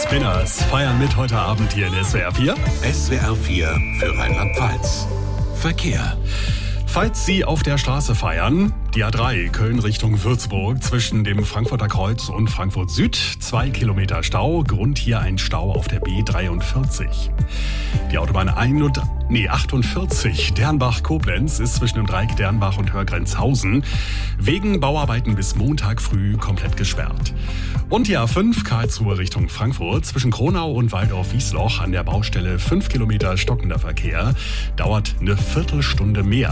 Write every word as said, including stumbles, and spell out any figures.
Spinners feiern mit heute Abend hier in S W R vier. S W R vier für Rheinland-Pfalz. Verkehr. Falls Sie auf der Straße feiern, die A drei Köln Richtung Würzburg zwischen dem Frankfurter Kreuz und Frankfurt Süd, zwei Kilometer Stau, Grund hier ein Stau auf der B dreiundvierzig. Die Autobahn achtundvierzig Dernbach-Koblenz ist zwischen dem Dreieck Dernbach und Hörgrenzhausen wegen Bauarbeiten bis Montag früh komplett gesperrt. Und die A fünf Karlsruhe Richtung Frankfurt zwischen Kronau und Waldorf-Wiesloch an der Baustelle fünf Kilometer stockender Verkehr, dauert eine Viertelstunde mehr.